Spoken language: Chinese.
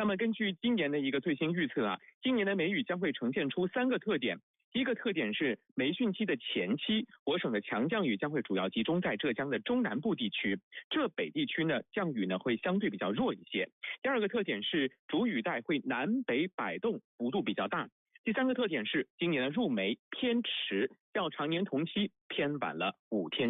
那么根据今年的一个最新预测啊，今年的梅雨将会呈现出3个特点。第一个特点是梅汛期的前期，我省的强降雨将会主要集中在浙江的中南部地区，浙北地区呢降雨呢会相对比较弱一些。第二个特点是主雨带会南北摆动，幅度比较大。第3个特点是今年的入梅偏迟，较常年同期偏晚了5天。